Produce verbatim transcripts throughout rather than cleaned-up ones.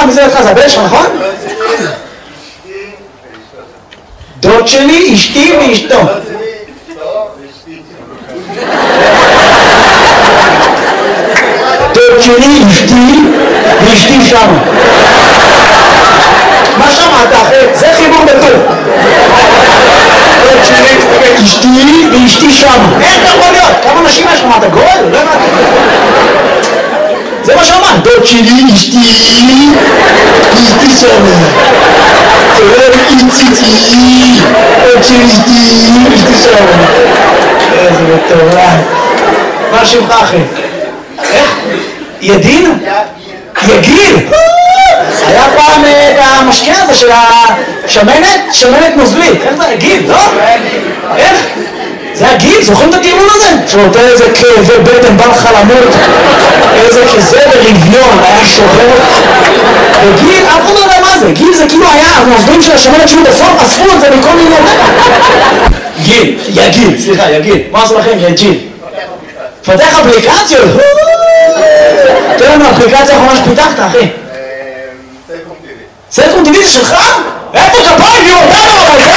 מי זה אותך? זה הבן שלך, נכון? דוד שלי, אשתי ואשתו. דוד שלי, אשתי ואשתי שם. מה שמעת אחי? זה חיבור בטוב. דוד שלי, אשתי ואשתי שם. איך אתה יכול להיות? כמה נשים יש לך? מה אתה גואל? לא הבנתי. זה מה שאמרת. דוד שלי, אשתי ואשתי שם. איציצי, דוד שלי, אשתי ואשתי שם. איזה מטורף. מה שמך אחי? איך? ידין? יגיל? היה פעם את המשקה הזה של השמנת, שמנת נוזלית. איך זה? גיל, לא? איך? זה הגיל, זוכרים את הטיעון הזה? שנותן איזה כאבי בטן, בא לך למות, איזה כזה ברביון, היה שובר. וגיל, אף אחד לא יודע מה זה. גיל זה כאילו היה, הנוזלים של השמנת שלו בסוף, אספו את זה מכל מיני... גיל, יגיל, סליחה, יגיל. מה עשו לכם? יגיל. פתח אפליקציות. תראה לנו אפליקציה האחרונה שפיתחת, אחי. סלקום טיווי זה שלך? איפה כפיים? יהיו אותנו בבלגה!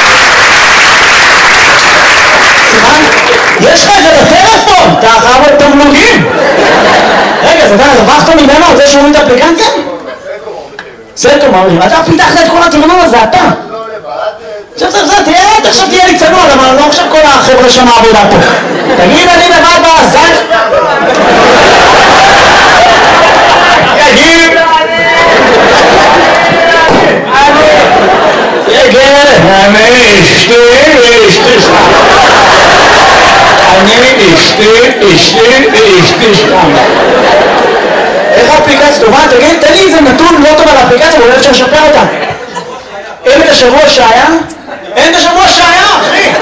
סליחה? יש לך את זה בטלפון! אתה חייב את תמלוגים! רגע, אז אתה הרווחת ממנו על זה שאומרים את האפליקציה? סלקום אומרים, אתה פיתחת את כל התמלוג הזה, אתה! עכשיו זה, זה, תהיה, עכשיו תהיה לי צנוע, אבל לא עכשיו כל החבר'ה שם העבודה פה. תגיד, אני לבד בזן... יגיד! יגיד! אני אשתי ואשתי שם. אני אשתי, אשתי ואשתי שם. איך האפליקציה טובה? תגיד, תן לי איזה נתון לא טוב על האפליקציה, אולי אפשר לשפר אותה. אין את השבוע שהיה? אין את השבוע שהיה, אחי!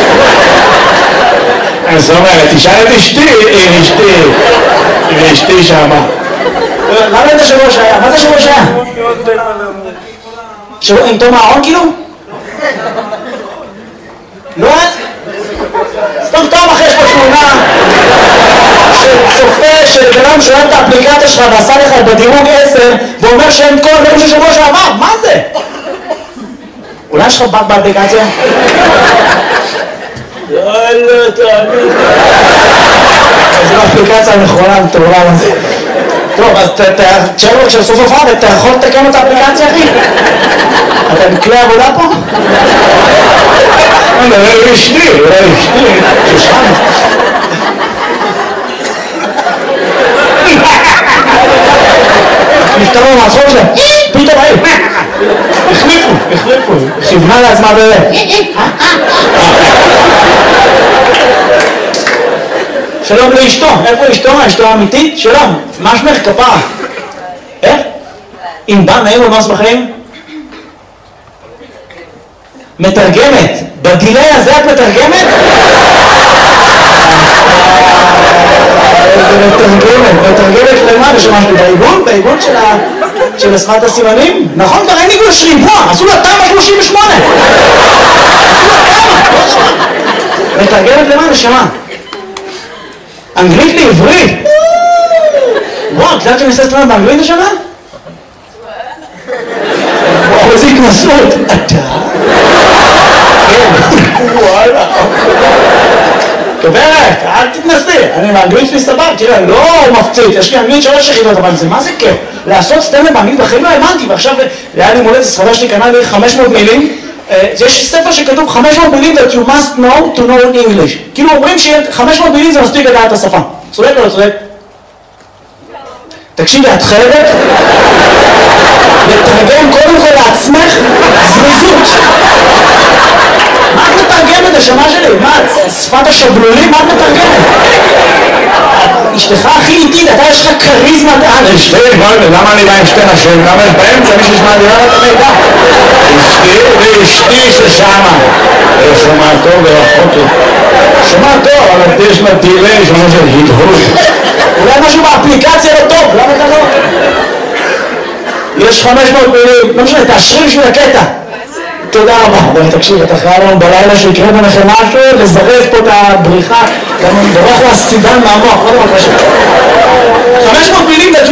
אז זאת אומרת, תשאל את אשתי, אשתי, ואשתי שמה. למה אין את השבוע שהיה? מה זה השבוע שהיה? שבוע עם תום הארון כאילו? לא? סתם סתם אחרי יש פה תמונה שצופה שבנם שואל את האפליקציה שלך ועשה לך בדירוג עשר ואומר שאין כל הדברים של שבוע שעבר, מה זה? אולי יש לך בק באפליקציה? לא, לא, תאמין. זו האפליקציה הנכונה, מטורף הזה. טוב, אז תשאר לו כשסוף הופעה, אתה יכול לתקן את האפליקציה, אחי? אתה בכלי עבודה פה? לא, לא, אשתי, לא, אשתי, ששם. נפתרו מהצחוק שלהם, פתאום היי, החליפו, החליפו, כיוונה לעצמה בזה. שלום לאשתו, איפה אשתו? אשתו האמיתית? שלום, מה שמך כפרה? איך? אם בא נעים ומאס בחיים? מתרגמת, בדילי הזה את מתרגמת? איזה מתרגמת, מתרגמת למה? ושמשהו בעיגון? בעיגון של שפת הסימנים? נכון, כבר אין עיגון של ריבוע, עשו לה תמ"א שלושים ושמונה. מתרגמת למה? נשמה? אנגלית לעברית? וואו, את יודעת שאני עושה סטרנד באנגלית השנה? וואו, איזה התנסות. אתה? וואלה. דוברת, אל תתנסי. אני באנגלית שלי סבב, תראה, לא מפציץ, יש לי אנגלית שלוש יחידות, אבל זה מה זה כיף? לעשות סטרנד באנגלית בחיים לא האמנתי, ועכשיו היה לי מולדת, סחדה שלי קנה לי חמש מאות מילים, יש ספר שכתוב חמש מאות מילים that you must know to know English. כאילו אומרים ש-חמש מאות מילים זה מספיק לדעת את השפה. צודק או לא צודק? תקשיבי, את חייבת לתרגם קודם כל לעצמך זריזות. מה את מתרגמת השמה שלי? מה, שפת השבלולים? מה את מתרגמת? אשתך הכי איטית, אתה יש לך קריזמת על. אשתי, למה אני בא עם שתי נשים? למה יש באמצע מי שישמע לי לא תמידה? אשתי ואשתי ששמה. שומע טוב ורחוק טוב. שומע טוב, אבל יש לה דילי, שומע של הדהוד. אולי משהו באפליקציה לא טוב, למה אתה לא? יש חמש מאות מילים, לא משנה, תאשרי בשביל הקטע. תודה רבה. בואי תקשיב, אתה חייב לנו בלילה שיקרה ביניכם משהו, לזרז פה את הבריחה, גם אני בורח לה סידן מהמוח, לא דבר קשה. חמש מאות מילים